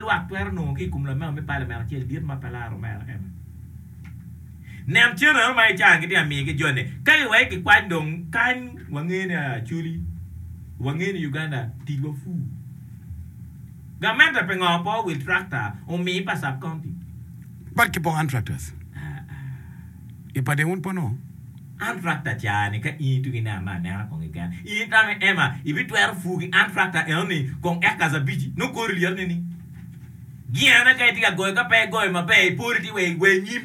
luak perno ki kum la me pa la me chel diet ma pala ro me em nem chero mai cha ki dia mi ki jone kai wai ki kwan dong kan wangene chuli wangene Uganda tilwa fu gamenta pengo po with tractor o mi pasap county but ki po tractors ipade un pono tractor cha ni ka I tu ina ma na ko ngi kan I ta me ema ibi tu er fu ki tractor e ni kon eka za biji no ko ri yer ni giana ka ti ka go ka pe go ma pe puri ti we nyim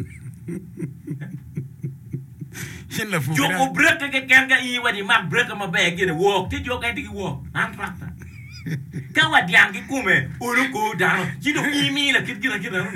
shin la fu jo ko break ke kan ga I wadi ma break ma be ke walk ti jo ka ti walk tractor ka wa diang ki kume ulu ko dano ji do imi la kit gina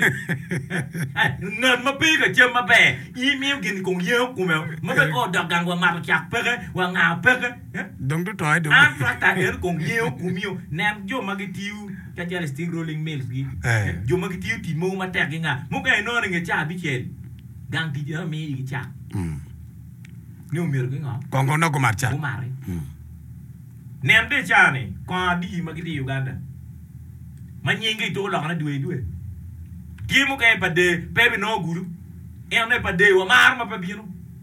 na ma pe ka jem ma be imi gin kong ye kume ma be ko da gang wa ma chak pe wa nga pe dong do toy dong tractor er kong ye kumio nam jo ma ki tiu ka jale stick rolling mills gi jo ma ki tiu ti mo ma tek nga mo ka no nge cha bi chen gang ti jo mi ki cha ni o mir ki nga kong no ko mar cha ko mare nem de chane ko di ma ki Uganda ma nyingi to la na duwe ki mo kay pa de pe no guru e on e pa de wa mar ma pa bino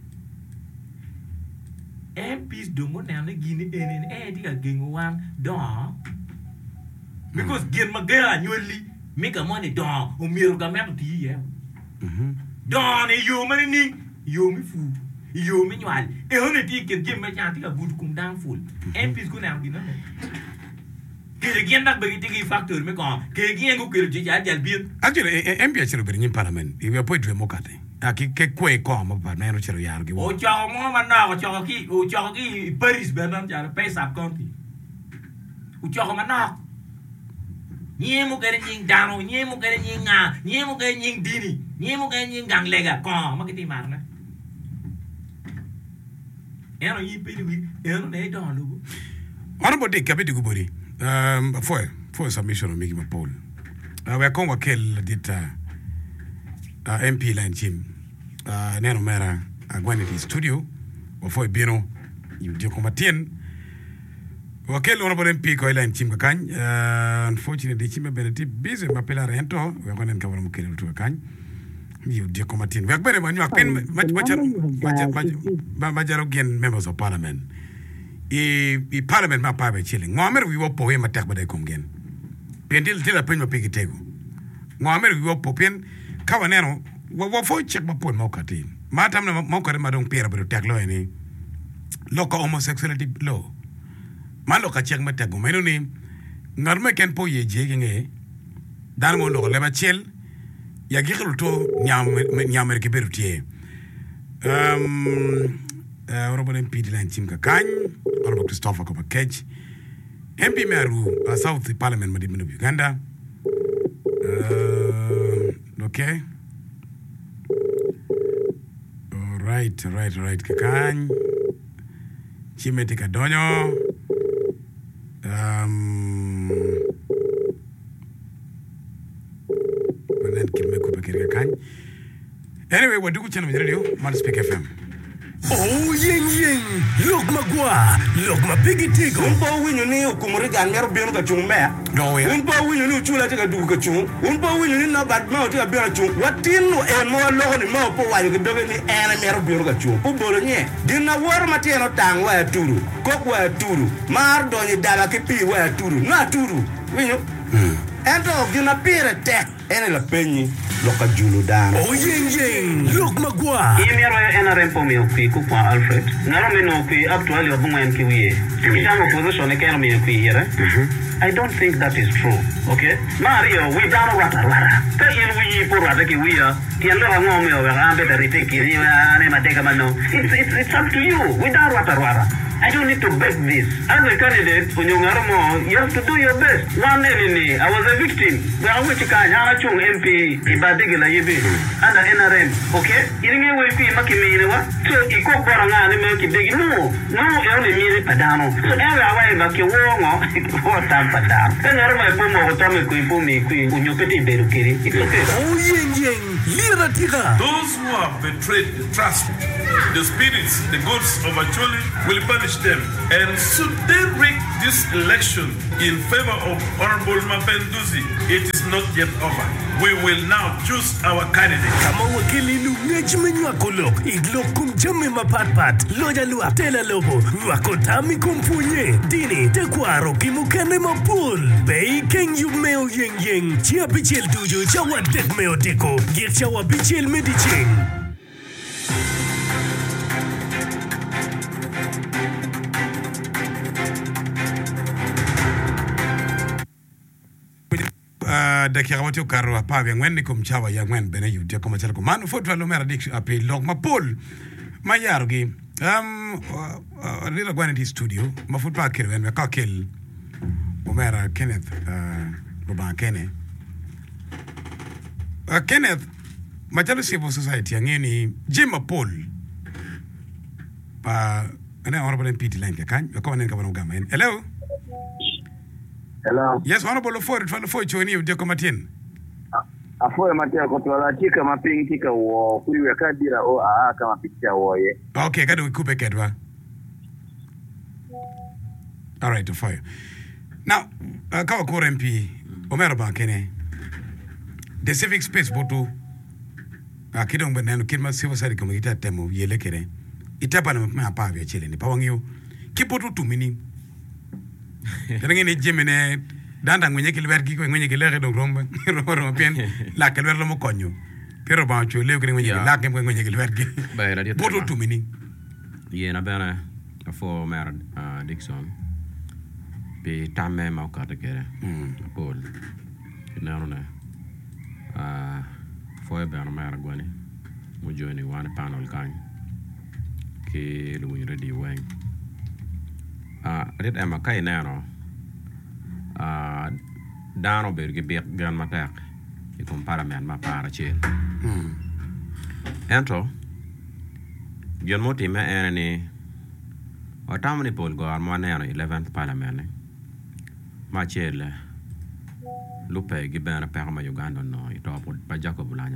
MPs do mo na gini enen e di ga gengo wan do because gen ma ga nyoli me ka mo ni do o miro ga me to ti ye do ni yo ma ni yo mi fu yo mi nyal e hone ti ken gem ma chanti ka budu kum dan ful MPs ko na dina ke gen nak bagi tigi factor me ko ke gen ko ke je jal bien actually MP chero ber ni parliament e we po democratic aki ke kwe ko ma pa na no chero yar gi o cha mo ma na o cha ki Paris benan ja pesa county o cha ma na ni mo ke ni dano ni mo ke ni nga ni mo ke ni dini ni mo ke ni gang lega ko ma ke ti mar na eno yi pe ni eno ne don lu honorable de kapiti gubori for submission of Miki Paul we kon wa kel dita MP line team neno mera agwaniti studio wa foi bino yu dio komatien wa kel honorable MP ko line team kan unfortunately chimbe beneti busy mapela rento we konen ka wala mukele to kan yu dio komatien we akbere manyu akpen majaro gen members of parliament i parliament ma pa be chilling ngomer wi wopo we matek bade kom gen pendil tila pen ma pigi tego ngomer wi wopo pen kawaneno wo fo check ma pon mokati matam na mokare ma don pera bado tek lo ni loko homosexuality law ma loka check ma tego meno ni ngarme ken po ye je nge dan mo lo le ba chel ya gikelu to nyam ke berutie honorable MP de line team kakany honorable Christopher Kopakech MP Meru South Parliament Madibino Uganda okay all right kakany Chimete Kadonyo Banan Kilme Kopakech kakany anyway waduku channel radio Man Speak FM. Oh, ying. Look, Magua. Look, my piggy tigo. Umpa winyo ni ukumuri ganero bionu ka chumbe. No, yeah. Umpa winyo ni uchula tika dugu ka chung. Umpa winyo ni na badma tika bionu chung. Watinu mo loho ni mo po wayo kidoge ni ene mero bionu ka chung. Ubolo nye. Dina war matieno tang wa turu. Kok wa turu. Mar donyi dala kipi wa turu. Na turu. Winyo. Ento gina pire tek. Ene la penyi. Loka julu dana. Oh, ying. Look, Magua. Yemiro NRM pomi okwi kupwa Alfred. Ngaro meno okwi up to ali obunga yankiwie. Kishango position ekero mi okwi here. I don't think that is true. Okay? Mario, we down wara. Ta we por wata ki we ya. Tiendo ngome o rambe ta riteki ni ane mateka mano. It's up to you. We down wara. I don't need to beg this. As a candidate, when you have to do your best. One enemy, I was a victim. We are which kind of MP Ibadigila Yibi under NRM. Okay? You didn't wait for Makimi. So you cook Baranga and make it big. No, only me Padano. So every way back your war, what time Padam. Then I my boom of Tommy Quipumi, when you pity Berukiri. It's okay. Oh, ying. Lira Tiga. Those who have betrayed the trust the spirits, the gods of Acholi, will punish them. And should they rig this election in favor of Honorable Mapenduzi, it is not yet over. We will now choose our candidate. Kama wakili lungejmenyu akolok, iglok kumjame mapatpat, loja lu atela lobo, wakotami kumpunye, dini, tekwaro kimukene mapul, bei keng yu meo yeng yeng, chia bichel tuju, chawa dek meo teko, gir chawa bichel medicheng. dakika watu karwa pawe ngwen ni kumchawa ya ngwen bene yudia kama chalo manu fotu lo mera dik api log mapol mayarugi lila gwen di studio mafutu pa kirwen me kakel omera Kenneth Boba Kenneth Kenneth machalo civil society ngeni Jim Paul pa ana honorable MP Lenke kan ko nen ka bano gama hello. Hello. Yes, honorable for choni udio komatien. Afoe matia kotola tika mapingi tika wo kuiwe kadira o kama picha woye. Okay, kadu kupe kedwa. All right, to fire. Now, kawa core MP Omera Bankene. The civic space boto kidong benano kidma civil society community temo yelekere. Itapa na mapa vya chile ni pawangyo. Kipoto tumini. Tenenge ni jemene danda ngwenye kilverki ko ngwenye kilere do romba ro pien la kilverlo mo konyo pero ba cho le ngwenye la ke ngwenye kilverki ba radio boto tumini ye na bana for mer Dixon be tamme ma ka de kere Paul na for bana mer gwani mo joni wan panel kan ke lu ni radio wang red ama kai nano dano berge bek gan matak e compara men ma para chel ento gen moti me enani otamni pol go armo nano 11th parliament ma chel lupe gi bana per ma Uganda no ito pa Jacob Bulanya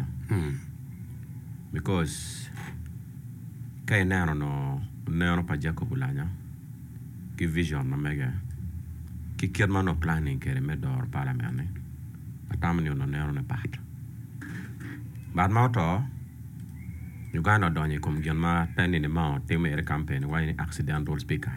because kai nano no pa Jacob Bulanya ki vision na mega ki kirma no planning kere me dor parliament atamni no nero ne pat bad mauto Uganda donye kom ma tani ne ma te me campaign why accidental speaker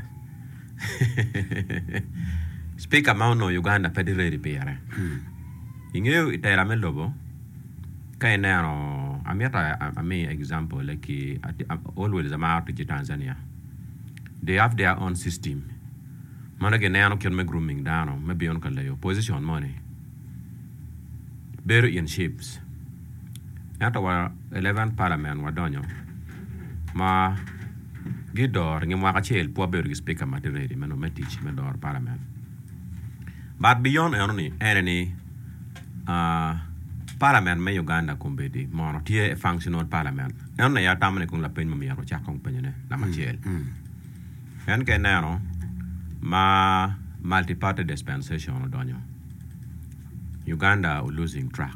speaker ma no Uganda pedire ripiere ingeu itera me lobo kai nero ami example like always ama to Tanzania. They have their own system. Manage nano kyon me grooming dano, maybe on kalayo position money. Bury in ships. Ata wa 11 parliament wa donyo. Ma gidor ngi mwaka chel po bury speaker matiredi meno metich me dor parliament. But beyond any parliament me Uganda kumbedi mono tie functional parliament. Eno ya tamane kung la pen mamiaro chakong penyene la machel. And can now ma multi-party dispensation donyo. Uganda losing track.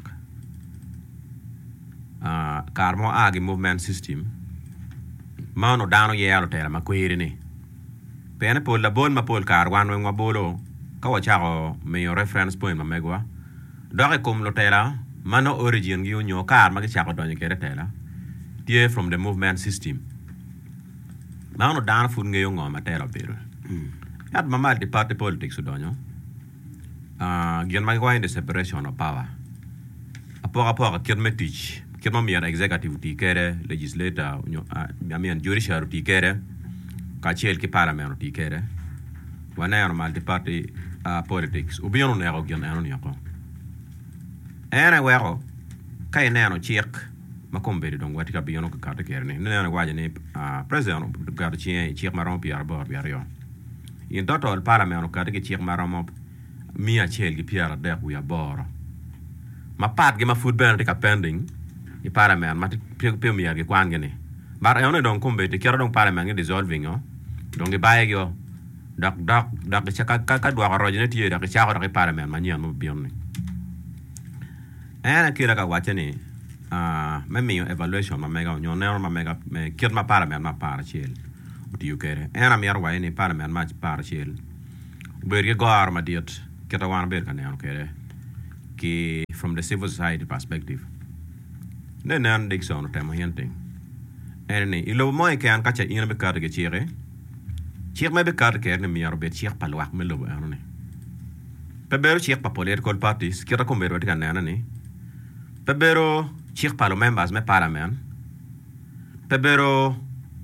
Karmo agi movement system. Mano dano yelo tera makwiri ni. Pene pol la bon ma pol karwan wen wabolo kawa chako me your reference point ma megwa. Doke kum lo tera mano origin gi unyo kar ma chako donyo kere tera. Die from the movement system. Mano dano fun ngeyo ngoma tera biro. Yat mama di party politics donyo. Gian magwa in the separation of power. Apora kid me teach. Kid me executive tikere, legislator, judiciary tikere, kachel ki parliament tikere. Wana multi party politics. Ubiyon nero gian eno nyako. Ene wero kay neno check makombedi dong watika biyono ka karte kerne. Neno waje ni president garde check maron piar bor biario. In total parliament ka de check maron mia chel gi piara de ku ya boro ma pat gi ma football ka pending i parliament ma pe mia gi kwan gene bar e on don kombe te kero don parliament gi dissolving yo don gi baye yo dak ka do ga rojene tie dak cha ko parliament ma nyen mo bion ni ana kira ka wache ni me mi evaluation ma mega nyo ne ma mega me kit ma parliament ma para chel uti ukere era mi arwa ni parliament ma para chel ber ye gar ma diet kita wan ber kan ya kere ki from the civil society perspective ne nan Dixon tema hinting ene ilo mo e kan kacha ina be kar ge chire chir me be kar ke ne mi arbe chir palwak me lo ane pebero chir pa political parties kira ko ber kan na ne pebero chir pa lo members me parliament pebero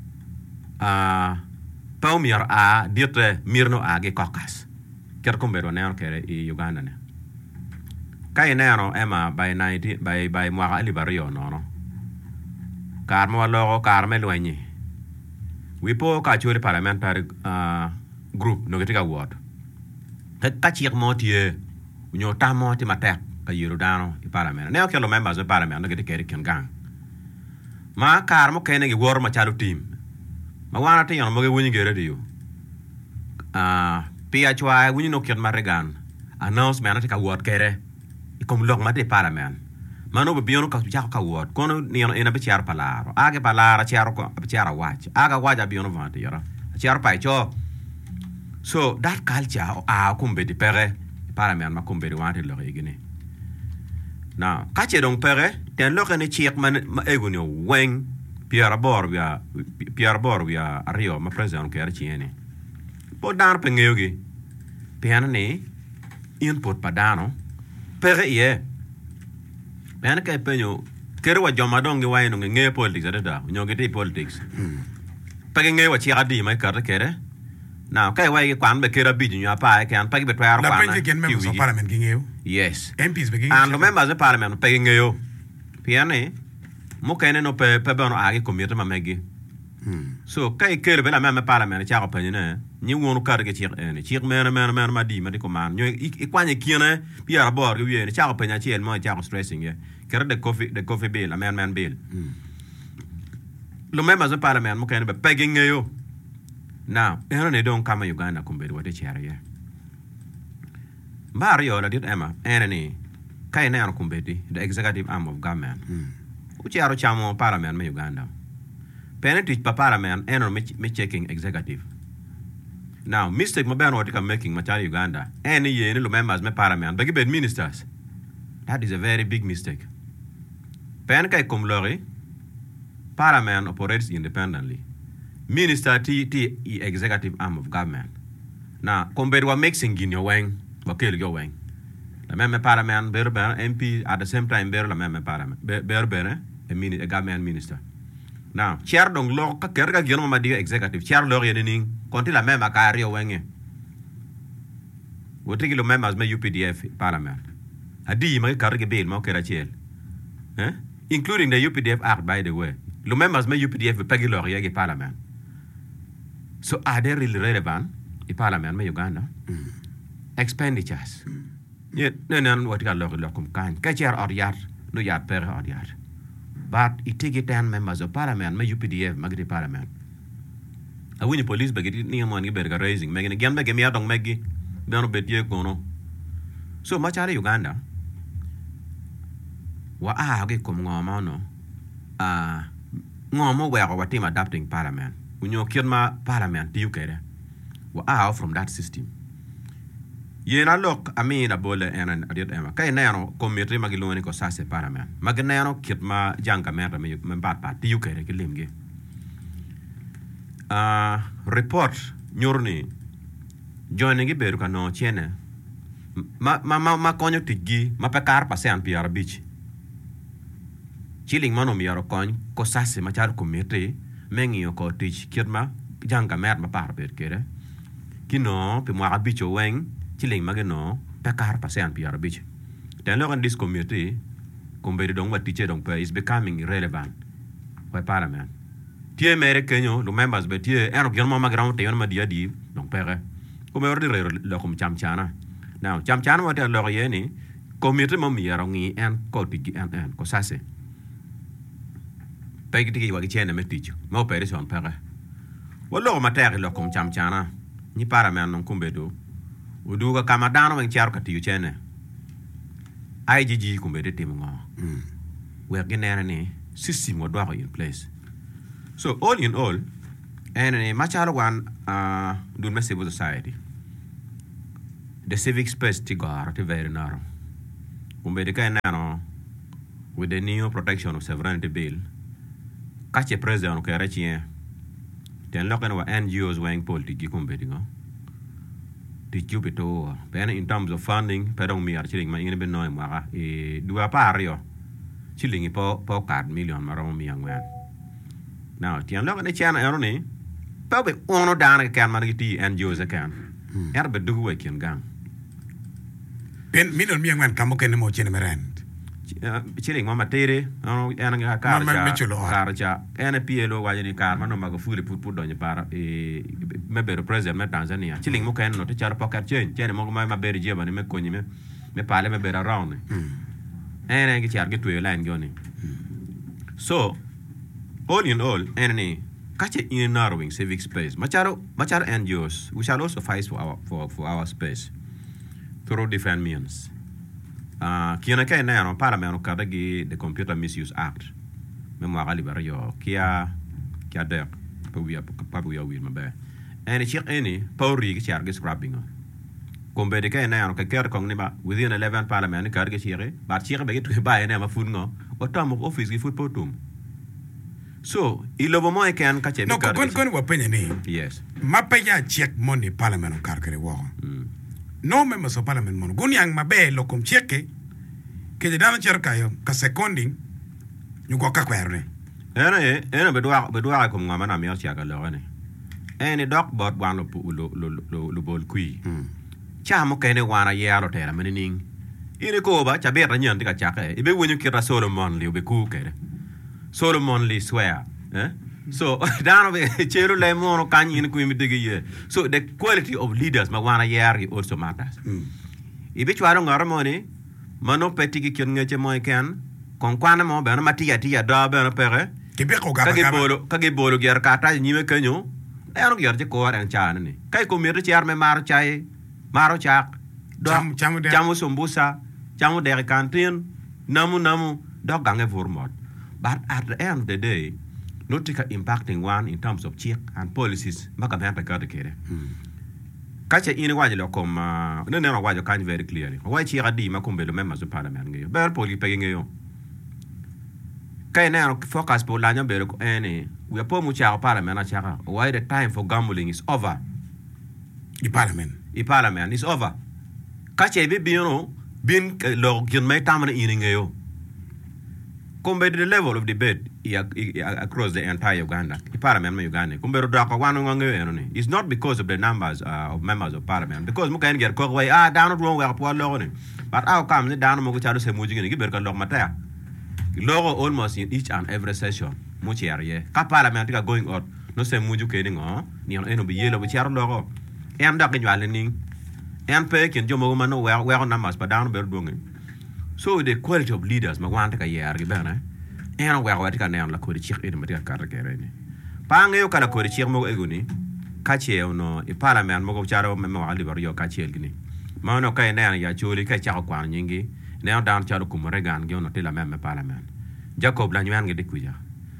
pau miar a diete mirno a ge caucus kira ko ber ne kere I Uganda ne kai nero ema by 90 by mwaka alibario no karmo logo karme lwenyi wipo ka chori parliamentary group no getika ward ka chik motie unyo tamo ti matek ka yiro dano I parliament ne okelo members of parliament no getika ken gang ma karmo kene gi wor ma chalu team ma wana te yono mo ge wunyi gere dio pia chwa wunyi no ken maregan announcement ka ward kere comme log ma de parliament mano be biono ka ja ka word kono ni ina be chiar palaro age palara chiaro ko chiara watch aga waja biono vante yara chiar pai cho so that culture kumbe di pere parliament ma kumbe di wante lo igine na ka che dong pere ten lo ne chiek man ma egoni weng Pierre Bor via Rio ma president ke archiene po dar pengeogi piano ne input padano pere ye ben ka penyo kero wa joma dongi wa ino nge politics ada nyoge te politics page nge wa chi adi mai kar kere na kai wa ye kwan be kera bi nya pa kan page be twar kwan la penje members of parliament gingeyo yes MPs begin and members of parliament page ngeyo piane mo kene no pe bono agi committee ma megi so kai kere bela me parliament cha ko penye ni wonu kar ke chir ene chir men ma di ma di command nyo I kwanye kiene Pierre Bor ge yene cha ko penya chel mo cha ko stressing ye kere de coffee bill amendment bill lo members of parliament mo kene be pegging yo now ene ne don kama Uganda kumbe wote chara ye Mario la dit Emma ene ni kai ne an kumbe di the executive arm of government uchiaro chamo parliament me Uganda penetich pa parliament ene me checking executive. Now, mistake ma ben what making Machari Uganda. Any year, no members me parliament, but give ministers. That is a very big mistake. Penkai Kumlori, parliament operates independently. Minister T executive arm of government. Now, compared what mixing in your wing, what kill your wing. The member parliament, Berber, MP at the same time, Berber member parliament, Berber, a government minister. Now, chair dong lo ka kerga gino ma dio executive chair lo yening konti la mema ka rio wenge. Wotiki lo members me UPDF parliament. Adi ma karge bill ma kera chel. Including the UPDF act by the way. Lo members me UPDF pegi lo yegi parliament. So are they really relevant in parliament me Uganda? Expenditures. Yet nan wotika lo kum kan. Ka chair or yard no yard per or yard. But it take 10 members of parliament, my UPDF, Magri parliament. I win the police baggy near money berga raising, making again make me out on Maggie, don't bet ye gono. So much are Uganda. Wa age come ngomano. Ngomo where our team adapting parliament. When you kill my parliament, you get it. Wa from that system. Ye na look a bole and adiot Emma. Kay nano committee magiloni ko sase parliament. Magnano kit ma janka mera me bad part you kere kilimge. Report nyorni joining iberu ka no chene. Ma konyo tigi ma pekar pasean PR beach. Chilling mano mi yaro konyo ko sase ma char committee mengi ko tich kit ma janka mera ma par ber kere. Kino pe mo abicho weng Chiling mageno pekar pasean PR beach. Then look at this community, compared to what teacher don't pay is becoming irrelevant. Why parliament? Tie American, the members, but here, and of Mama ground, they on my dear deep, don't pay. Come over the locum chamchana. Now, chamchana, what a lorieni, community mommy arongi and cottage and cosase. Peggy what you me teach, no paris on pere. Well, low material locum chamchana, ni parliament non cumbedo. Uduga kamadano ng char kati chene. IGG kumbede timungo. we're getting system what do in place. So all in all, and much other one do civil society. The civic space tigar is very narrow. With the new protection of sovereignty bill, catch a president of Karachi, then look at our NGOs weighing politics. The Jupiter, in terms of funding, Pedong me are chilling my inability Mara, do a pario, chilling a pocket million around me young man. Now, Tian look at the channel, Ernie, probably one down a can marity NGOs a can. Erbe do a can gang. Pen middle me young man come okay no more general. Chilling Mama Tere, and a car, and a PLO while in a car, no matter fully put on your para, maybe the president, Tanzania, chilling Mokan, not a child pocket change, Jenny Mogama Berry Jim and Meconime, me pale me better around. And I get to a line, Johnny. So, all in all, any catch it in narrowing civic space. Macharo NGOs, we shall also fight for our space through different means. Kiana kay na no parliament ka dagi the Computer Misuse Act memoire liberayo kia der pabuya wi mabe and check any pori ki charge scrapping kombe de kay na no ka ker kong ni ba within 11 parliament ka dagi chire ba chire be to ba ene ma fungo otam of office gi footpotum so ilobo mo e kan ka che no kon wa penye ni yes mapaya check money parliament ka kare wo no members of parliament mon gunyang mabe lo kom cheke ke de dana cerka yo ka seconding ñu go ka kwerne ene bedwa ko ngama na mi cia ka lo ne ene dok bot wan lo bol kui cha mo kene wana yaro tera mening ine ko ba cha be ranyan tika chaka ibe wonyu kira Solomon li be ku kere Solomon li swear so down be chero le mono kan ine ku mi digi so the quality of leaders ma wana yari also matters ibe chwaro ngaro moni mano petigi kyon ngeche mo ken kon kwana mo be no matia do be no pere ke be ko ga kage bolo ger kata nyime kenyo eno ger je ko ran chan ni kai ko mir chiar me maro chai maro chak do chamu sombusa chamu der kantin namu do gange vormot but at the end of the day not impacting one in terms of check and policies makamenta ka de kere kache ine waje lo kom no waje kan very clearly why chi radi makombe lo members of parliament ngeyo ber poli pege ngeyo kai na focus po la nyambe ko ene we are po mu cha parliament na cha why the time for gambling is over the parliament is over kache be bino bin lo gin mai tamana ine ngeyo kombe the level of debate across the entire Uganda. Parliament Uganda. Kumbe do ko wanu ngwe it's not because of the numbers of members of parliament because muka nger ko way down wrong we po lo ne but how come the down mo ko charu se muji ngi ber ka lo mata logo almost in each and every session muchi area ka parliament ka going out no se muju ke ni eno bi yelo bi charu logo em da kin wale ning em pe kin jomo ma no we numbers pa down ber do ngi so the quality of leaders ma wanta ka yer gi bana eno we wati ka ne la ko di chik ene mati ka kere ni pange yo kala ko di chik mo eguni ka che no e parliament mo ko charo me mo ali baro ka che gini ma no ka ne ya chuli ka cha ko nyingi ne down charo ko regan gi no tela me parliament Jacob la nyan gi de kuja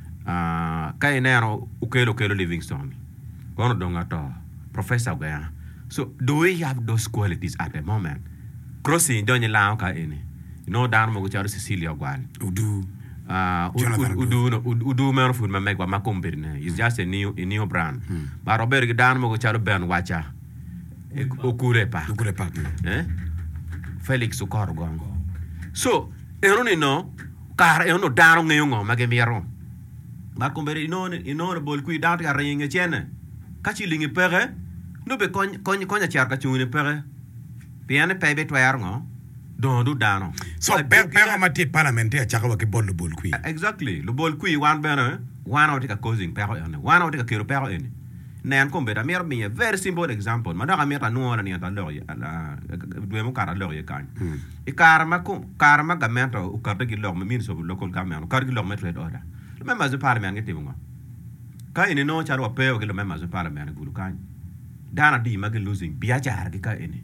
ka ne no ukelo Livingstone kono donga to professor ga so do we have those qualities at the moment crossing donye la ka ene no down mo ko charo Cecilia Gwan udu man food ma megwa makombirne is just a new brand but Robert Dan mo ko charo Ben Wacha okurepa Felix Okorgo so eroni no kar eno daro ngeyongo magemiero makombiri no bol kui dant ga ringe chene kachi lingi pere no be konya char ka chune pere piane pebe twergo don do dano so pero mati parliament ya chakawa ke bol kui exactly lo bol kui wan bena one out ka causing pero ene one out ka kero pero ene nen kombe da mer mi a very simple example ma da meta no na ni ta lo ya la dwe mo kara lo ya kan e karma ga meta o ka de lo min so local government ka de lo metro order le member of parliament ngeti mo ka ene no charo pe o ke lo member of parliament gulu kan dana di ma ke losing biya jar ke ka ene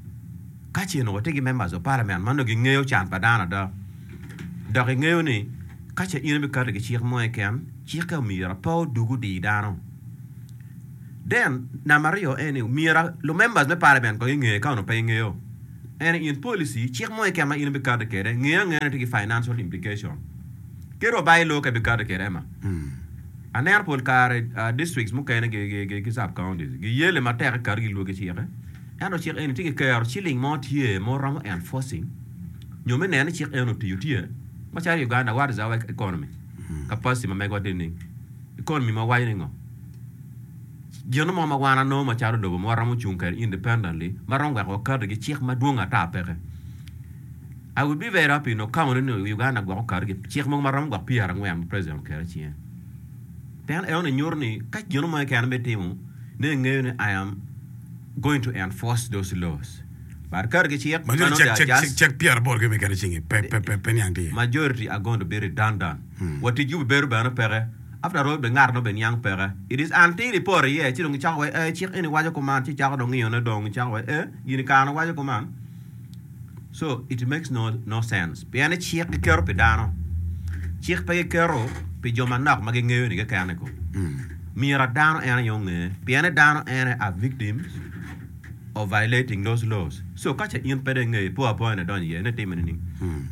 kachi no tegi members of parliament mano gi ngeo chan padana da ngeo ni kacha in be kar ge chiek mo ken chiek mira po dugu di dano then na mario ene mira lo members me parliament ko nge ka no pe nge yo ene in policy chiek mo ken ma in be kar ke re nge te financial implication kero bai lo ke be kar ke re ma aner pol kar districts mu ken ge sub counties ge yele ma ter kar gi lo ge chiek ano chiek ene te ke chilling mo tie mo ram enforcing nyome ne chiek ene to tie ma chari Uganda what is our economy capacity ma mego deni economy ma wai ngo jono ma wana no ma charo do mo ramu chunker independently maronga ko kar gi chiek ma duonga ta pere I would be very happy no come in Uganda go kar gi chiek mo maram go piara ngwem president kar chien then e on nyorni ka jono ma kan betimu ne ngene I am going to enforce those laws but kar gi chiek ma check Pierre Borg me kan chingi pe nyangti majority are going to be redundant what did you bear bana pere after all be ngar no ben yang pere it is anti report ye chi dong chawe chiek ini wajo command chi chawo dong yone dong chawe yini kana wajo command so it makes no sense piane chiek kero pedano chiek pe kero pe joma nak mage ngeyo ni ga kana ko mira dano ene yonge piane dano ene are victims of violating those laws so kacha in pede nge po ene don ye ne timene ni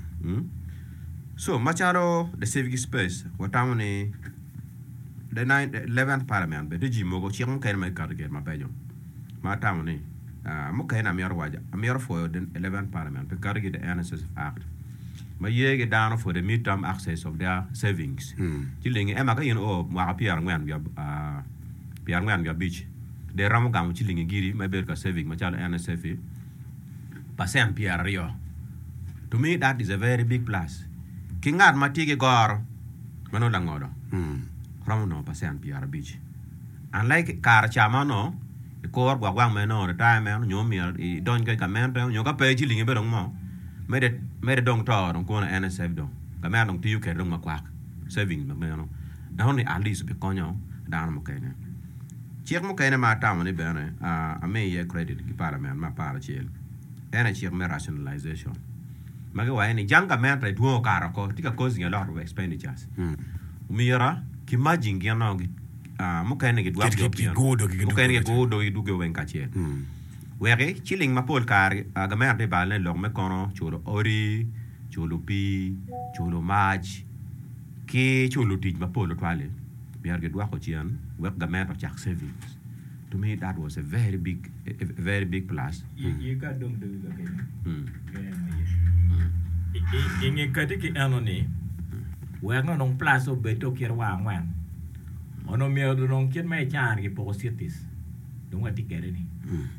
so macharo the civic space watamone the 11th parliament be de jimogo chiang ken me kar get ma pejo ma tamone mo ken amior waja amior for the 11th parliament be kar get the NSS act ma yege down for the midterm access of their savings chilingi e ma ka yin o ma piar ngwan ya beach de ram gam chilingi giri ma ber ka saving ma chal NSF pasen piar rio to me that is a very big plus kingat matige gor mano langodo ramuno pasen piar beach unlike kar chamano kor gwang me no time man nyomier I don ga kamento nyoka pe chilingi be dong mo mede dong to dong ko na NSF dong kamen dong tiu ke dong makwak saving me no na honi at least be konyo dan mo kene chiek mo kene ma tamone bene a me ye credit ki parliament ma para chiel ene chiek me rationalization mage wa ene janga men tre duo kara ko tika causing a lot of expenditures mira ki majing yana gi mo kene gi dwa mo kene gi godo I duge wen kache were chilling ma pol kar ga men de balen lo me kono chulo ori chulo pi chulo maj ki chulo tij ma pol twale biar ge dwa ko chian wek ga men chak savings to me that was a very big plus ye ka dong de ga ke inge kati ki anoni wek no nong place o beto kier wan ono mi do nong kien me chan ki po sitis dong ati kere ni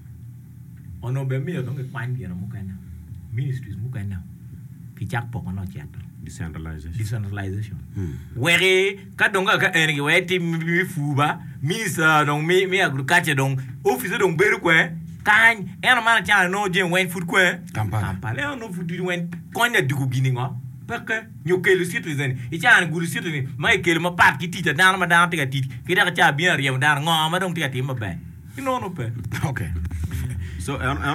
ono be mi dong kwan ki no mukana ministries mukana ki chak po no chat decentralization were ka dong ka engi weti mi fuba minister dong mi agriculture dong office dong beru kwe kan eno man chan no jen wen food kwe kampala no food wen konya dugu gini ngo peke nyokelu citizen ichan guru citizen mai kelu ma pat ki tita dan ma dan tiga tit ki da cha bien riem dan ngo ma dong tiga tim ba no pe okay so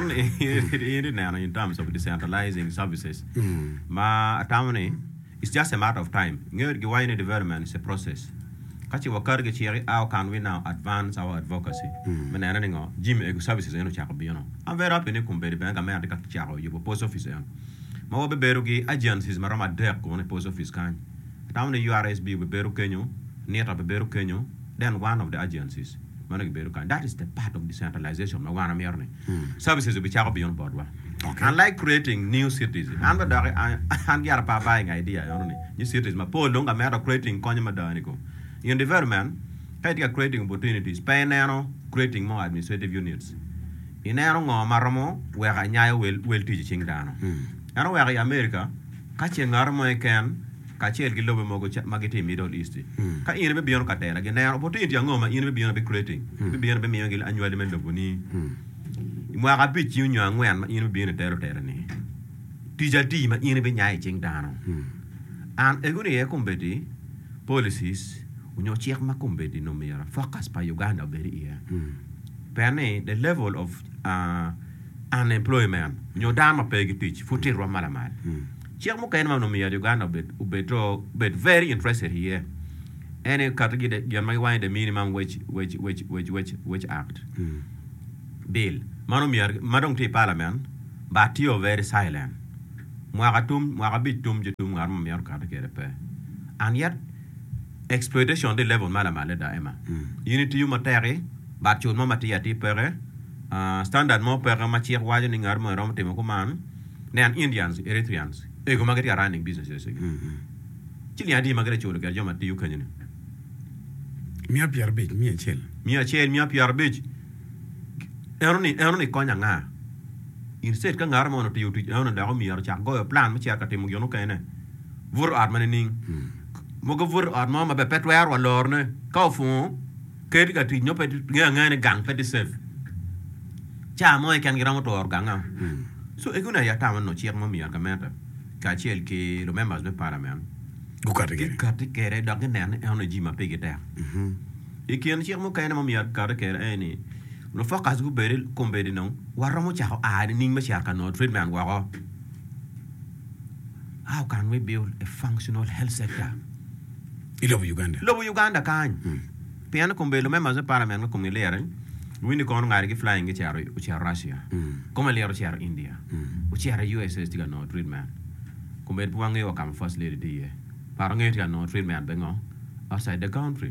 in terms of decentralizing services ma atamone it's just a matter of time ngeur gi wayne development is a process kachi wakar ge chiri how can we now advance our advocacy menana ngo jim e services eno chako biono am very happy ne kumbere benga me andika chako yubo post office eno ma wobe berugi agencies marama dek ko ne post office kan tamne URSB be beru kenyo neta be beru kenyo then one of the agencies managi beru kan that is the part of decentralization ma wana mierne services be chako biono bodwa unlike creating new cities and the and yara pa buying idea you know new cities ma po longa matter creating konya madani ko in development kaitiga creating opportunities painero creating more administrative units inero ngo maramo wega nyayo wel tiji chingdano ano wega America ka chengar mo ken ka chel gi lobe mogo magiti Middle East ka ine be bion ka tera gi nero opportunity ngoma ine be bion be creating be bion be miyo gi annual men lobo ni mo ga bi chi nyu angwen ma ine be bion tera ni tija di ma ine be nyai chingdano an eguni e kumbeti policies unyo chiek makumbedi no mera focus pa Uganda very here pene the level of unemployment nyo dama pegi teach futi ro malamal Chiang mo kain ma no mi Uganda bet very interested here. Any category you might want the minimum wage act. Bill. Mano mi madong ti parliament but you very silent. Mwagabitum jitum ngar mo mi category pe. And yet exploitation the level malamale da ema. Unity you materi but you no matia ti pere. Standard mo pere machir waje ni ngar mo rom temo kuman. Nan Indians, Eritreans. Ego magari running businesses again. Chili adi magari chulo ga joma ti ukanyene. Mia Pierre Beach, mia chel. Mia Pierre Beach. Eroni konya nga. Instead ka ngar mo no ti uti eroni da ko mi ar cha go plan ma cha ka temo yono kene. Vur art maning. Mo go vur art mo ma be petwer wa lorne. Ka fu ke ka ti nyope nga ne gang pet sef. Cha mo e kan gira mo to organga. So eguna ya tama no chier mo mi ar ka meta. Ka chel ki lo members be parliament. Gukate kere da gnen e ono jima pege ta. Ikien chier mo kene mo mi ar ka kere eni. No focus go beril kombedi no. Waro mo cha a ni ma cha ka no treatment wa. How can we build a functional health sector? Lobo Uganda kan. Piano kombedi lo members be parliament ko mi lere. Wini kon ngari ki flying ki charo Russia. Como le charo India. Charo USA stiga no treatment. Kumbed puange wa kam first lady die. Parange tiga no treatment bengo outside the country.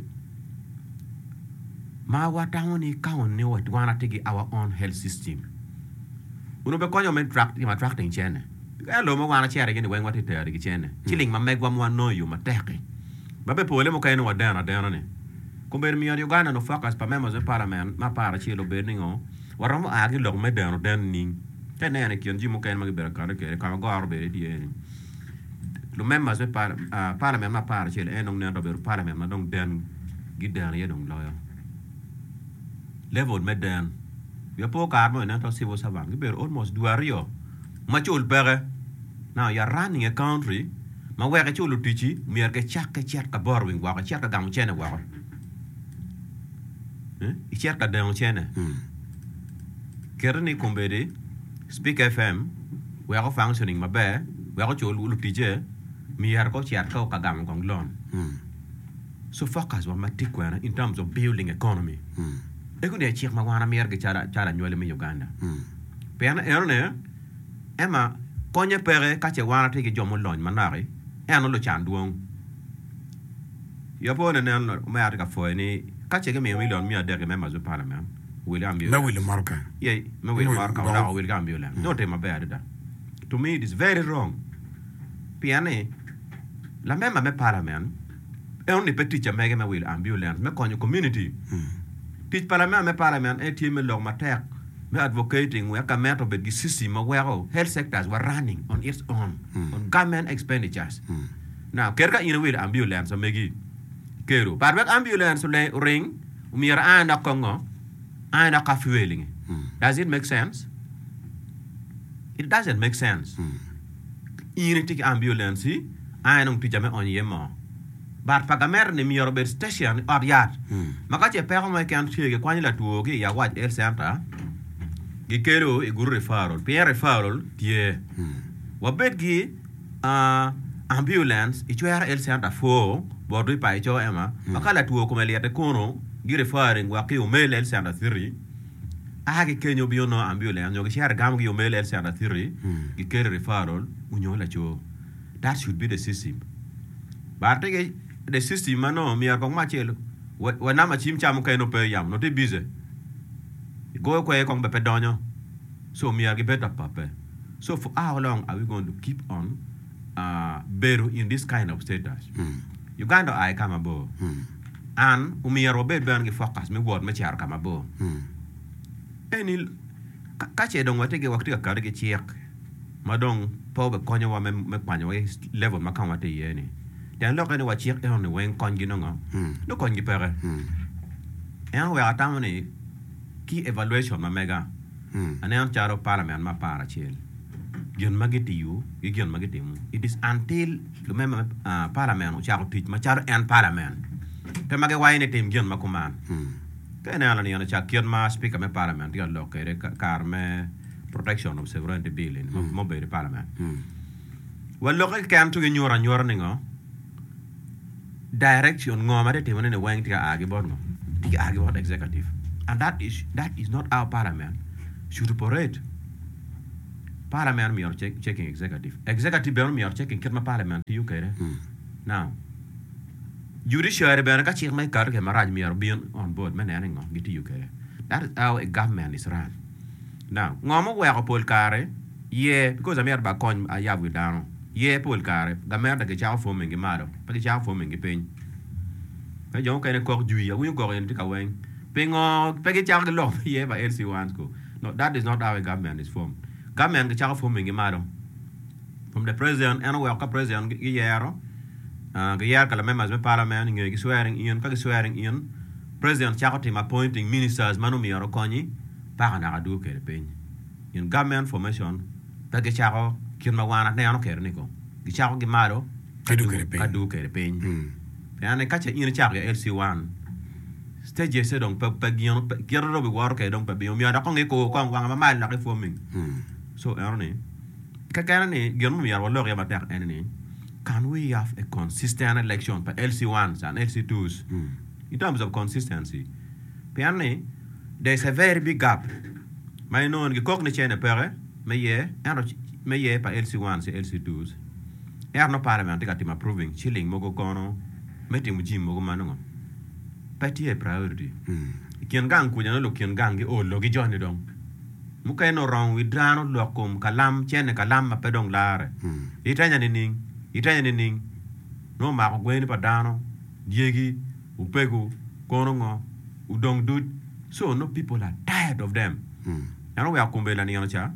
Ma wa tawni kaun ni wa wana tigi our own health system. Uno be konyo men tracting chene. Elo mo wana chare gini wenwa tete gi chene. Chilling ma megwa mo no you ma teke. Babe pole mo kaino wa dana ne. Kumbed mi Uganda no focus pa members of parliament ma para chilo beningo. Waramo agi log me dano den ning. Tene ne kion jimo kain ma gibera kare kere kama go arbe die. Lo members of parliament ma para chile enong ne rober parliament ma dong den gidan ye dong loyo. Level me den. Ya po ka mo na to civil servant giber almost duario. Ma chul bere. Now you're running a country. Ma wega chulu tichi mier ke chak ka borwing wa ka chak ka gam chene wa. I chak ka dang chene. Kerni kombedi Speak FM we are functioning ma be we are chulu tiche mier ko chak ka gam kong lon. So focus wa matikwana in terms of building economy. Ego de chik ma wana mier ke chara nyole mi Uganda. Pena erne ema konye pere ka che wana tege jomo lon manari eno lo chanduong. Yo pone ne no ma ata ka fo ni ka che ke mi million mi adere members of parliament. William Marca. Yeah, William Marca or William Biola. No tema bad that. To me it is very wrong. Piane la member me parliament e only peticha mege me will ambulance me konyo community. Teach parliament me parliament e tie me log matek me advocating we ka meto be system where health sectors were running on its own on government expenditures. Now kerka ina will ambulance megi kero but with ambulance ring umira anda kongo anda ka fueling. Does it make sense? It doesn't make sense. Ina tik ambulance anong tijame on yema. But pagamer ni mi Robert station or yard. Makache pego mo kan tiege kwani la tuoge ya wat el center. Gikero e guru referral. Pierre referral die. Wabet gi ambulance ichwera el center fo bodu pa icho ema. Makala tuo ko meliate kono gi referring wa ki o mele el center 3. Age kenyo biono ambulance nyoge share gam gi o mele el center 3. Gikero referral unyola cho. That should be the system. But the system mano mi akong machelo wana machim cham kay no pe yam no te bize go ko e kong be pedonyo so mi agi better papa. So for how long are we going to keep on beru in this kind of status? Uganda I come abo and umi Robert ban gi focus me word me char come abo eni ka che dong wate ge wakti ka ge chiek madong po be konyo wa me panyo level makam wate yeni. Dan lo kene wa chiek e on wen kongi no no kongi pere en we atamani ki evaluation ma mega anen charo parliament ma para chel gen magiti yu gen magiti mu. It is until the member parliament charo teach ma charo en parliament te mage wa ne tem gen makuman kene ala ni ana chakion ma speaker me parliament ya lo kere karme protection of sovereignty bill in mo be parliament. Well, look at Cam to the Nora Norningo. Direction ngomade te wonene wang tika agi borno. Tika agi about executive. And that is not our parliament. Should operate. Parliament me are checking executive. Executive me are checking kirma parliament to UK. Now, judiciary be ka check my car ke maraj me are being on board man aning get to UK. That is how a government is run. Now, ngomo we pol kare, yeah, because I'm here back on a yab with down. Yeah, pol kare, gamer the chow forming a mado, but the chow forming a pain. I don't kind of cock you, we go in take away. Ping or peggy chow the law, yeah, by LC1 school. No, that is not how a government is formed. Government the chow forming a mado. From the president, and welcome president, Guillermo, Guillermo members of parliament, swearing in, President Chakotim appointing ministers Manumi or Okoni. Parana do care pain. In government formation, Pegacharo, Kirmawana, Neano Kernico, Gicharo Gimaro, Kadu care pain. And I catch a in a chapter LC1. Stage said on Pegion, Kiro be work, I don't be on your Kongo, Kong, mile like forming. So, Ernie, Kakani, Gilmia or Loria Batak enemy. Can we have a consistent election for LC1s and LC2s in terms of consistency? Piani. There's a very big gap. My known cognition a pere, may ye pa LC1s, LC2s. Air no parliament got him approving, chilling Mogokono, meeting with Jim Mogomano. Petty a priority. Kian gang could not look in gangi or logi johnny dong. Muka no wrong with Drano Locum, Calam, Chen, Calam, a pedong lare. Italianing, no Marco Gwen Padano, Diegi, Upegu, Korongo, Udong Dut. So no people are tired of them. I know we are Kumbela Nianacha.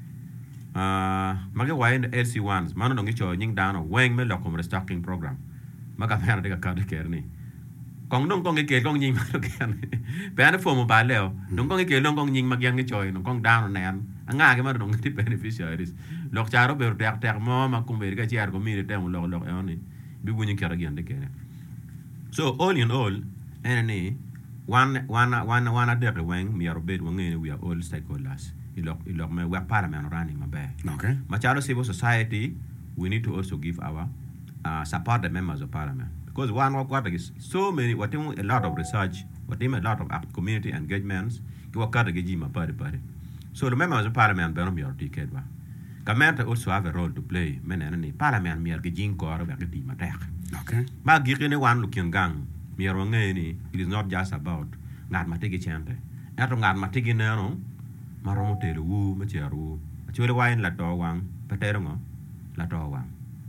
Magawa in the LC1s, Mano don't get your ying down or wang me locum restocking program. Magapana take a card carney. Kong don't gong a gong ying again. Banner for mobile leo. Don't go a long ying Magyang joy, no gong down on them. And I don't get the beneficiaries. Lock Charo bear their mom, Kumbeka Chiargo, me the town lock only. Be winning care again the care. So all in all, NNA. One other wing, me are bed when we are all stakeholders. We are parliament running my bed. Okay. Machado civil society, we need to also give our support the members of parliament. Because one work is so many, what a lot of research, what a lot of community engagements, you work out the party. So the members of parliament better be our ticket. Government also have a role to play. Men and parliament me are getting core of the team attack. Okay. But giving one looking gang. It is not just about not matigi chante. After not matigi nero, Maromote woo, Machiaru, actually wine Latowang, Paterongo, Latowang.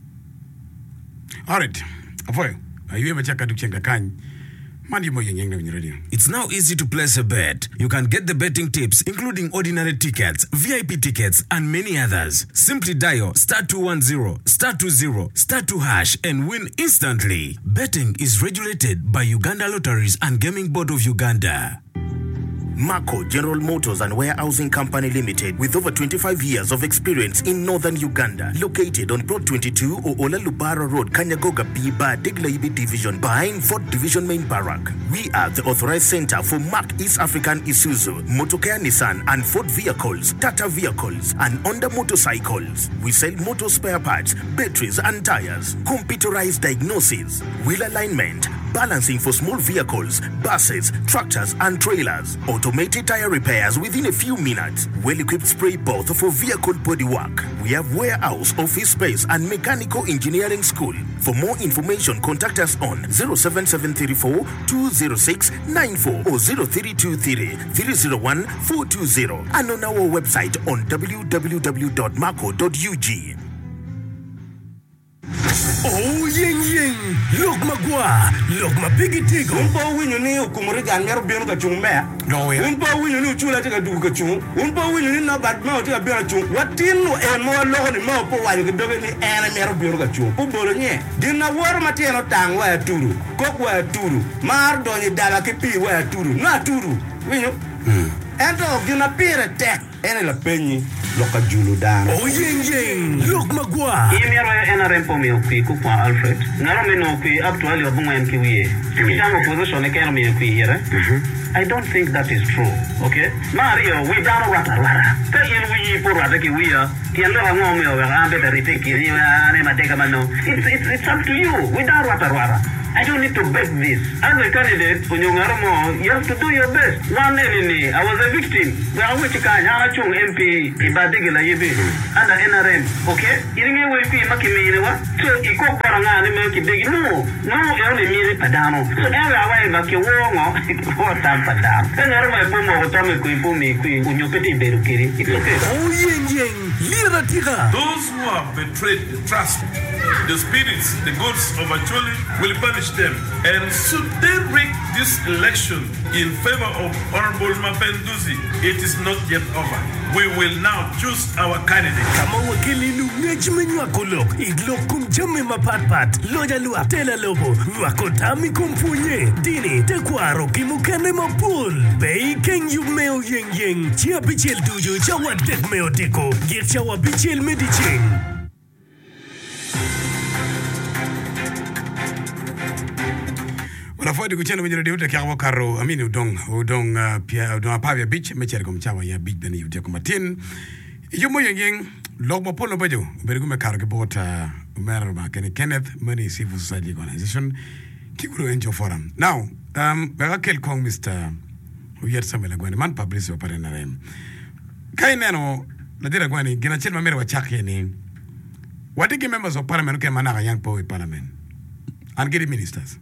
All right. Avoid. Are you ever check out to Kan? It's now easy to place a bet. You can get the betting tips, including ordinary tickets, VIP tickets, and many others. Simply dial *210, *20, *2# and win instantly. Betting is regulated by Uganda Lotteries and Gaming Board of Uganda. Mako General Motors and Warehousing Company Limited, with over 25 years of experience in northern Uganda, located on Plot 22 Oola Lubara Road, Kanyagoga Biba, Deglaibi Division, behind 4th Division Main Barrack. We are the authorized center for Mark East African Isuzu, Motokea Nissan and Ford vehicles, Tata vehicles, and Honda motorcycles. We sell motor spare parts, batteries and tires, computerized diagnosis, wheel alignment, balancing for small vehicles, buses, tractors and trailers, automated tire repairs within a few minutes, well-equipped spray booth for vehicle bodywork. We have warehouse, office space and mechanical engineering school. For more information, contact us on 07734 206 94 or 0323 301 420 and on our website on www.marco.ug. Oh, ying. Look, Magua. Look, my piggy tigo. Umpo winu ni ukumuriga ngero bionu ka chumbe. No, yeah. Umpo winu ni uchula tika dugu ka chung. Umpo winu ni na bad mao tika bionu chung. Watinu mo loho ni mao po wali kidoge ni ngero bionu ka chung. Ubolo nye. Dina wara matieno tang wa turu. Kok wa turu. Mar donyi dala kipi wa turu. Na turu. Winu. Ento gina pire tek. ene la penyi loka julu dana Oh yeng lok magwa. Yemiaro NRM po mi okui ku kwa Alfred. Ngaro mi no okui actually obungwen ki wiye. Kishango position e kero mi okui here. I don't think that is true. Okay? Mario, we down rata. Te in we po rata ki wiya. Kian lo ngo mi o ga ambe de rite ki ni ane mateka mano. It's up to you. We down rata. I don't need to beg this. As a candidate, you have to do your best. One enemy, I was a victim. We are going to Chung MP, Ibadigila Yibi, under NRM. Okay? You will be Makimi. So, you go Paranga and make it big. No, you only mean Padano. So, every hour, Maki Wong, or Tampada. Then I my Pomo, Tommy Queen, when you put in Berukiri. It's okay. Oh yeng lira tira. Those who have betrayed the trust, the spirits, the gods of Acholi will punish them. And should they rig this election in favor of Honorable Mapenduzi, it is not yet over. We will now choose our candidate. Kama wakili nungechmenyu akolok iglok kumjame mapatpat loja lua tela lobo wakotami kumpunye dini tekwaro kimukane mapul bei ken yumeo yeng chia bichel duju chawa dek meo diko gir chawa bichel medicheng. Fodi kuchana mwenye radio kia kwa karo amini udong pia udong apavya beach mechere kumchawa ya beach dani yudia kumatin yumo yengeng logbo polo bajo berigume karo kibota umerba Kenneth Money Civil Society Organization kikuru enjo forum now bega kel kong Mr. Uyet Samuel Gwani man publicity opare na rem kai neno ladira Gwani gina chel mamere wa chake ni wadiki members of parliament ke manaka young power parliament and get ministers.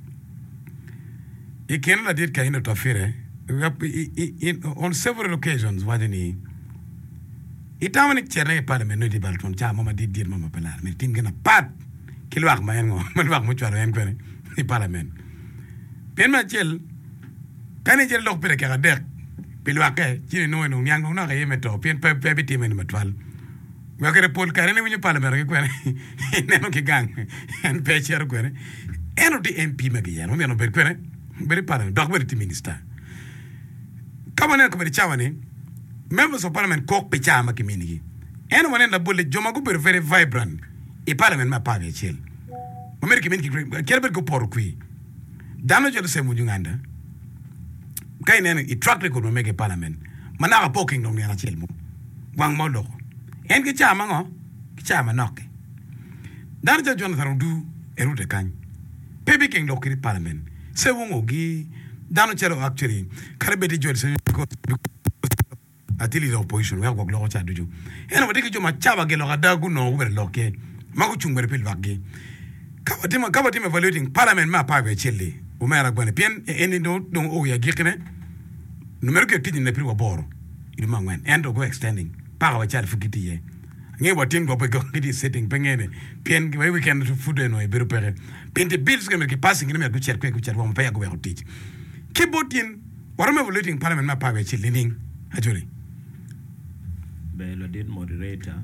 He cannot did kind of affair on several occasions. What any Itamanic Cherry Parliament, no debate from Mama did Mama Pelar, me thinking a pat Kilwak Mayango, Manwak Mutual Enquiry, the Parliament. Penma Gel, Panager Lock Pereka deck, Pilwake, you know, no young no emeto, Pen Pepe Tim in Matwal. We are going to pull Karen in your Parliament, Never gang, and Pecher Query, and of the MP Magian, we are no better. Very parliament, document minister. Come on, come on, members of parliament cock pichama community. Anyone in the bullet, Jomago very vibrant. A parliament, my party chill. American Kerber go porqui. Damage the same with Uganda. Kainen, a track record will make a parliament. Manaka poking no Yana Chilmo. One more law. And get Chama, Chama knock. Danja Jonathan do a root can. Pepe King local parliament. Sewongi dano chero actually karabeti jodi because atili the opposition we go lo cha duju ena wadiki jo machaba ge lo gadagu no wer loke magu chungber pil wagi kabatima evaluating parliament ma pa be chelle o mera gbane pien eni do o ya gikene numero ke tidin na pri wa boro ili mangwen and go extending para wa cha fukiti ye nge watin go pe go kiti setting pengene pien we weekend to food no e beru pere pente bills ke passing ni me go cher wa mpa ya go be teach kibotin warame evaluating parliament ma pa be chilling actually Belo did moderator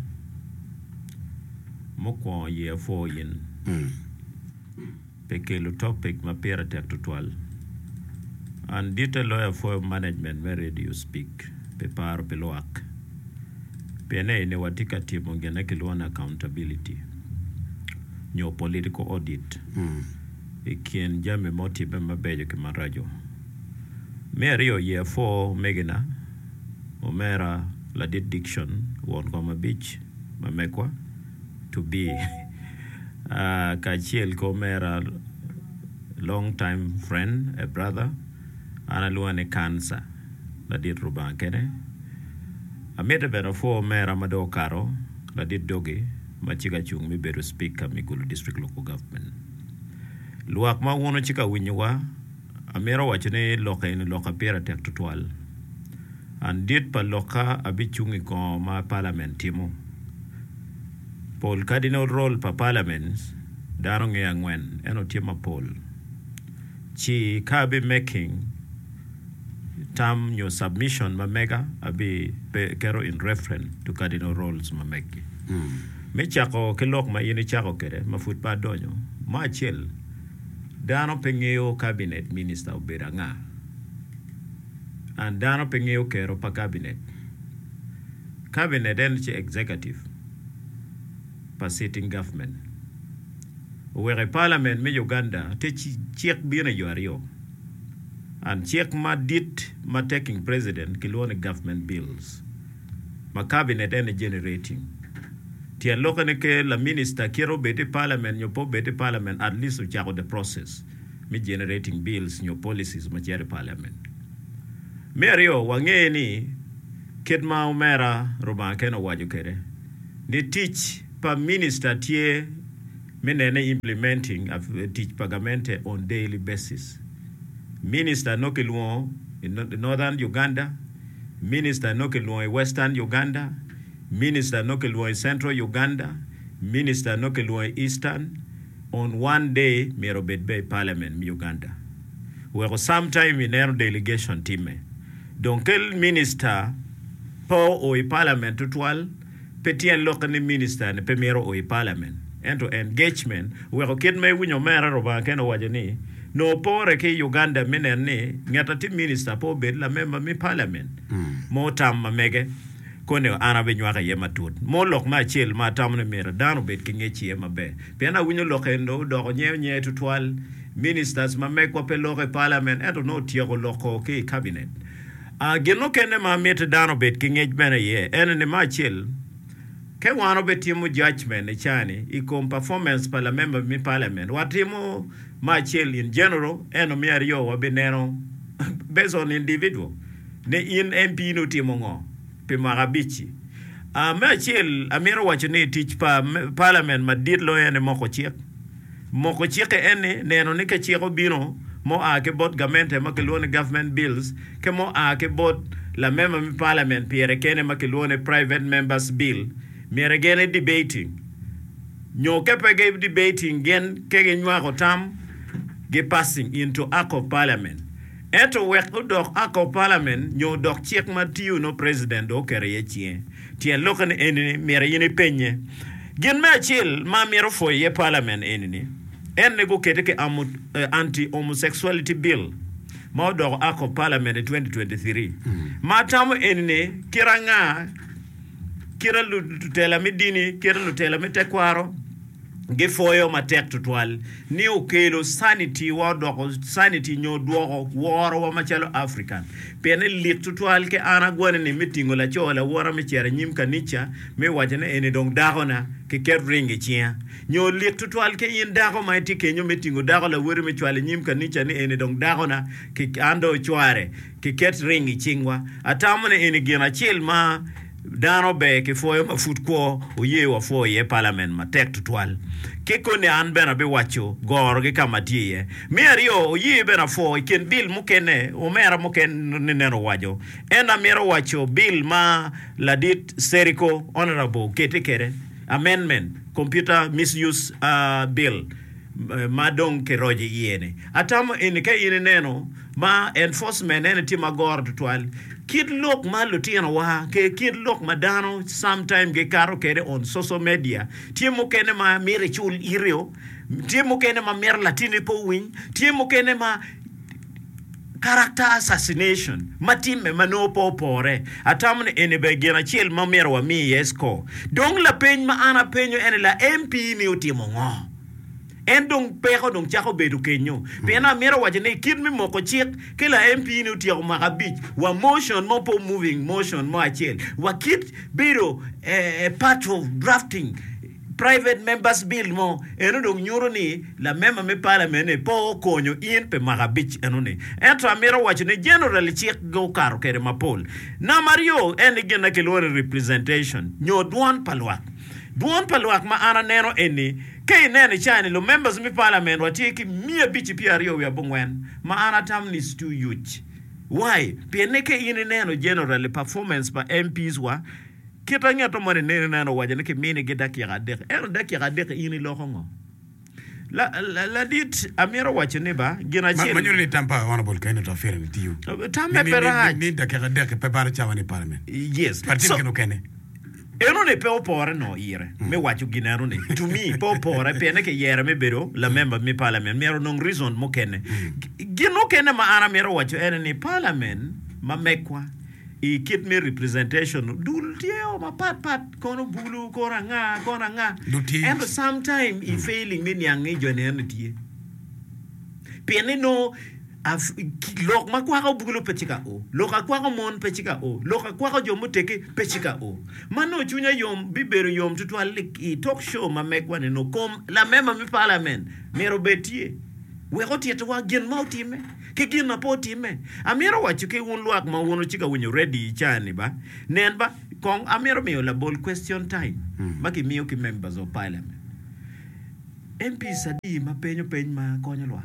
moko year 4 yin pekelo topic ma pera tek to 12 and dita lawyer for management where do you speak peparo peloak pene ne watika timo ngena kilwana accountability nyo political audit ikien jame moti bema bejo kimarajo merio year 4 megena omera la diction won koma beach mamekwa to be kachiel komera long time friend a brother analuane cancer la dit rubankene amede bera fo mera mado karo la dit doge machiga chung mi beru speaker Migulu district local government luak ma wono chika winywa amera wachene loka pera tek tutwal and did pa loka abichungi ko ma parliament timo Paul cardinal role pa parliaments darong yangwen eno tima Paul chi kabe making tam your submission ma mega abi kero in reference to cardinal roles ma meki me chako kelok ma yini chako kere ma futba donyo ma chel dano pengeo cabinet minister oberanga and dano pengeo kero pa cabinet cabinet en executive pa sitting government where parliament me Uganda te check bien yo and check ma dit ma taking president kilone government bills ma cabinet en generating tie lokane ke la minister kiro bete parliament nyo po bete parliament at least uchako the process me generating bills nyo policies ma chere parliament merio wangeni kedma umera roba keno waju kere ni teach pa minister tie menene implementing teach pagamente on daily basis minister no keluo in northern Uganda, minister no keluo in western Uganda, minister no keluo in central Uganda, minister no keluo in eastern. On one day mero bedbe parliament Uganda where sometime in air delegation team donc el minister po o parliament total petien lokani minister ne primero o parliament and engagement where kid me winyo mera roba keno wajeni no pore ke Uganda menene ngata ti minister po bed la member mi parliament mo tam mege kone ana be nyaka yema tut mo lok ma chel ma tam ne mera dano bet ke ngechi yema be pena winyo lokendo do nye tutwal ministers ma meko pe loke parliament and no tiego loko ke cabinet geno kene ma met dano bet ke ngej bene ye en ne ma chel ke wano betimu judgment e chani ikom performance pa la member mi parliament watimu machel in general eno mi ariyo wabinero based on individual ne in MP no timo ngo pe magabichi machel amiro wacho ne teach pa parliament madid lo ene moko chiek ene neno ni ke chieko bino mo ake bot gamente makelone government bills ke mo ake bot la member mi parliament piere kene makelone private members bill mere gene debating nyo kepe ge debating gen kege nywa ko tam ge passing into act of parliament eto wek dok act of parliament nyo dok check matiu no president do kere yechie tie lokane enini mere yini penye gen me chil ma mere fo ye parliament enini enne go kete ke anti homosexuality bill ma dok act of parliament 2023 ma tam enini kiranga kira lutela midini kira lutela mitekwaro gefoyo matek tutwal ni okelo sanity wadoko sanity nyodwoko woro wa machalo african pene lik tutwal ke ana gwane ni mitingo la chola wora mechere nyim kanicha me wajane ene dong dagona ke ker ringi chia nyo lik tutwal ke yin dago maiti kenyo mitingo dago la wori mechwale nyim kanicha ni ene dong dagona ke ando chware ke ket ringi chingwa atamone ene gina chil ma dano be ke foyo ma futko oye wa foye parliament ma tek tutwal ke kone an bena be wacho gor ge kamatie me ario oye bena fo ken bill mukene o mera muken neno wajo ena mera wacho bill ma ladit seriko honorable ketekere amendment computer misuse bill madong ke roje yene atamo en ke yene neno ma enforcement en tima gor tutwal kid look ma lutino wa ke kid look madano sometime ge karo kere on social media tiemo kene ma mere chul irio tiemo kene ma mer latini po win tiemo kene ma character assassination matime manopo pore atamne ene be gena chel ma mer wa mi yesko donc la peñ ma ana peño ene la MP ni utimo ngo en dong peko dong chako bedu kenyo pena mero wajene kid mi moko chik ke la MP ni utiyo makabich wa motion mo po moving motion mo achel wa kid bedo part of drafting private members bill mo eno dong nyuro ni la member me parliament po konyo in pe makabich eno ni entra mero wajene general chik go karo kere mapol na mario ene gena kelore representation nyo duan palwak ma ana neno eni kay nene chani lo members mi parliament wati ki mia bichi PRO ya bungwen ma ana tam is too huge why pene ke ine neno generally performance pa MPs wa kita nyato mo nene neno wajane ke mini ge dakira dek ine lo hongo la dit amira wachene ba gina chene ma nyuri tampa honorable kayno to fere with you tambe pera ni dakira dek pe bar chawani parliament yes partim ke no kene eno ne pe opore no ire me wacho ginero ne to me po opore pe ne ke yere me bero la member mi parliament mero non reason mo kene gino kene ma ana mero wacho ene ni parliament ma mekwa I kit me representation dul tieo ma pat kono bulu kona nga and sometimes I failing me nyang ni jone tie pene no af lok makwa ko bulu pechika o lok akwa ko mon pechika o lok akwa ko jomo teke pechika o mano chunya yom bibero yom tutwa I talk show ma mekwa no kom la mema mi parliament mero betie we ko tieto wa gen mautime ke gin na potime amiro wacho ke un luak ma wono chika winyo ready chani ba nen ba kong amiro miyo la ball question time maki miyo ki members of parliament MP sadi ma penyo ma konyo luak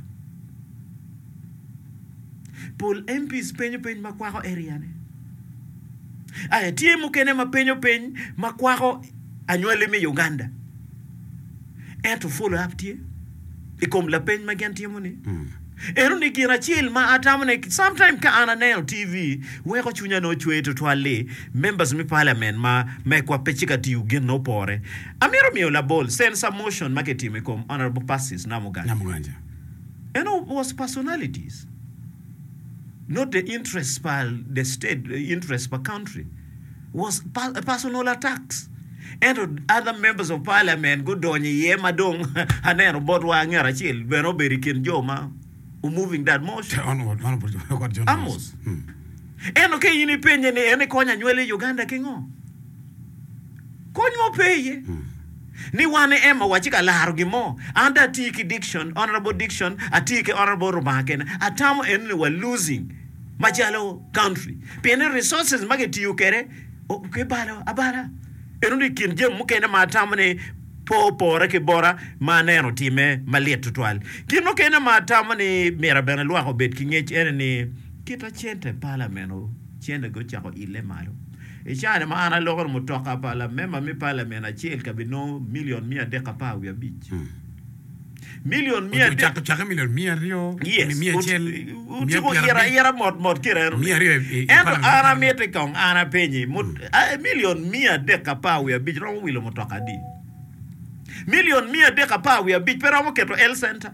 Paul MPs penyo ma kwako area ne aya tie mukene ma penyo ma kwako anywele mi Uganda and to follow up tie ikom la peny ma gen tie moni Ero ni gira chill ma atamane sometime ka ana nail TV we ko chunya no chwe to twale members mi parliament ma kwa pechika ti ugen no pore amiro mi la ball send some motion marketing me come honorable passes namuganja was personalities not the interest per the state interest per country was personal attacks and other members of parliament go donye ye madong anero bodwa ngara chill beno beriken joma moving that motion Amos eno ke yini penye ne ene konya nywele Uganda kingo konyo peye ni wane ema wachika laro gimo under tiki diction honorable diction atike honorable Rubaken atamo ene we losing majalo country pene resources mageti yukere ke balo abara eno ni kinje mukene matamane pore ke bora maneno time maliet tutwal kino kene matamane mera bena lwa ko bet kingech ene ni kita chente parliament chende go chako ile malo e chane maana logo mutoka pala mema mi parliament a chel kabino million 100 de kapa we beach million 100 chaka million 100 rio mi chel uko yera mod kira mi rio and ana mete kong ana penye million 100 de kapa we beach ro wilo mutoka di million 100 de kapa we beach pero mo keto L center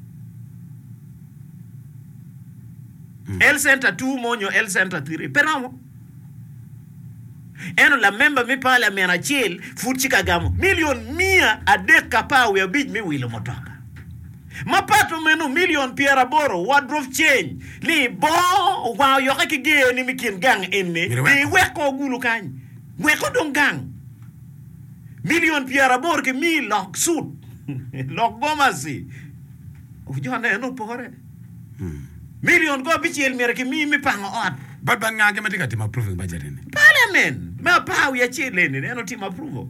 L center 2 monyo L center 3 pero mo eno la member mi parliament a chill fuchi kagamo million 100 ade kapa we beach mi wilo motoka mapato menu million piera boro wardrobe change li bo wa yo ka kige ni mikin gang enne ni weko gulu kan weko don gang million piera boro ke mi lok suit lok bomasi o jona no pore million go bichel mere ke mi pango ot ban ngage matika tim approve budget ne parliament ma pa we chile ne no tim approve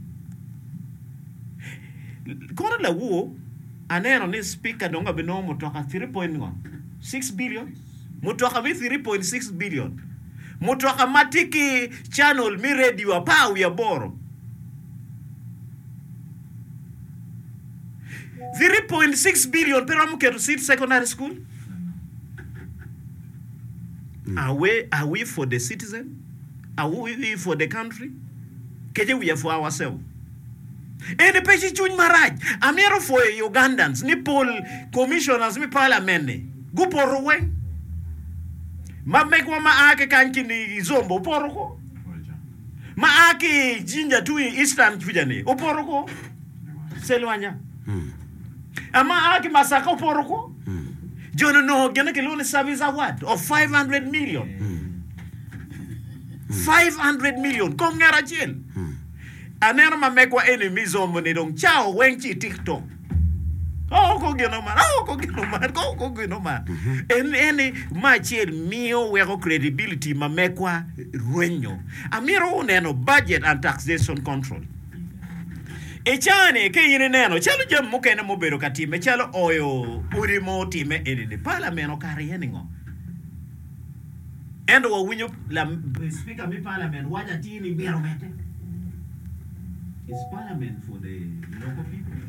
kono la wo aneno ni speaker donga bino mutoka 3.6 billion mutoka mi 3.6 billion mutoka matiki channel mi radio pa we boro 3.6 billion pero muketo sit secondary school are we for the citizen? Are we for the country? Keje we are for ourselves. And the pechi chuny maraj. Amero for Ugandans. Ni poll commissioners mi parliament. Gu poro we. Ma mekwa ma ake kanki ni zombo poro ko. Ma ake jinja tu Eastern chujane. O poro ko. Selwanya. Ama ake masaka poro ko. Jono no gena ke loan service award of 500 million. 500 million kom ngara jel. Anena ma mekwa enemies on money dong chao wenchi TikTok. Ko geno man. En ene ma chel mio weko credibility ma mekwa ruenyo. Amiro neno budget and taxation control. Echane ke yine neno chalo jam mukene mobero katime chalo oyo puri mo time edini parliament o kare yeningo endo wa winyo la speaker mi parliament waja tini bero mete is parliament for the local people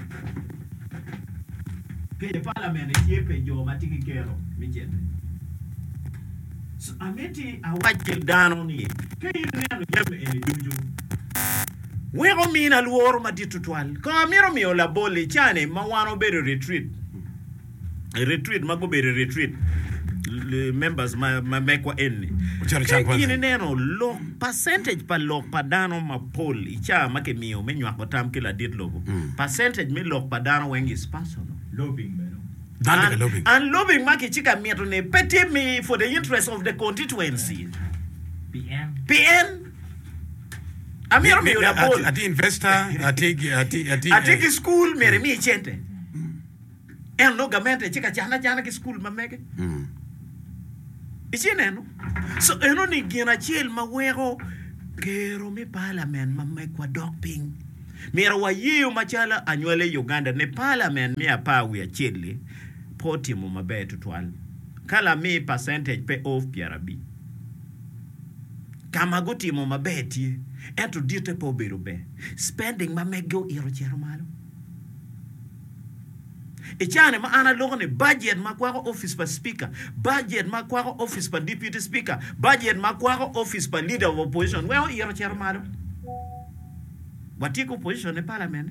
ke parliament yepe jo matiki kero mi jende so ameti awaje dano ni ke yine neno jam eni duju wego mina luoro matitutwal ko amiro mi ola bole chane ma wano bere retreat mago bere retreat members ma mekwa enni kini neno lo percentage pa lo padano ma poll icha make mio menyo akotam kila dit lobo percentage me lo padano wengi is personal lobbying and lobbying make chika mieto ne pete me for the interest of the constituency PN Amir mi una poll ati investor ati school mere mi chente en no gamente chika jana ki school mameke Isineno. So eno ni gina chiel mawero kero mi parliament mamekwa doping. Mira wa yiyo machala anywele Uganda ne parliament mi apawi ya chile poti mu mabetu twal. Kala mi percentage pay off PRB. Kama goti mu mabeti ento dite po birube. Spending mamego iro chero malo. Ichane ma ana logo ne budget ma kwa office pa speaker, budget ma kwa office pa deputy speaker, budget ma kwa office pa leader of opposition. Well, iro chero malo. Watiko opposition ne parliament.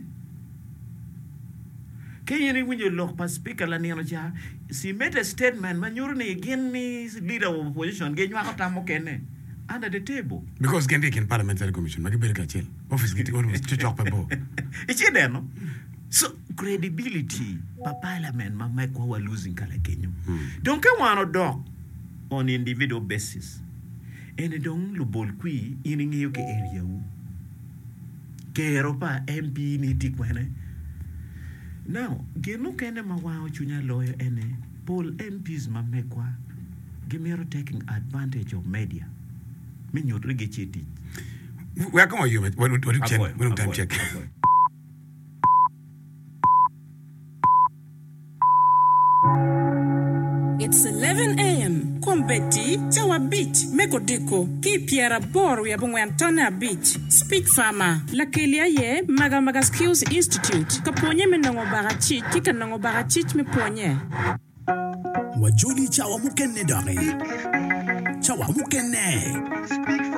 Kayeni winyo look pa speaker la nino ja. Si made a statement man yuru ne again ni leader of opposition genyo akotamo kene under the table. Because Gendi in parliamentary commission magibere ka chel. Office giti always to talk pa bo. Ichine no. So credibility pa parliament ma mekwa wa losing kala Kenya. Don't ke wano dog on individual basis. Ene dong lubol kui iningi yuke area u. Ke Europa MP ni tikwene. Now, geno kene mawao chunya lawyer ene Paul MPs ma mekwa gemero taking advantage of media. Minyotre gecheti. Where come you what you check? When time check. It's 11 a.m. Kombeti, Chawa Beach, Mekodiko, Kipiera Bor, ya Bungwantona Beach, Speak Farmer, Lakelia ye, Maga Skills Institute, Kaponye menongo barachit, Kika nongo barachit me ponye. Wajuli chawa mukene dare. Chawa mukene.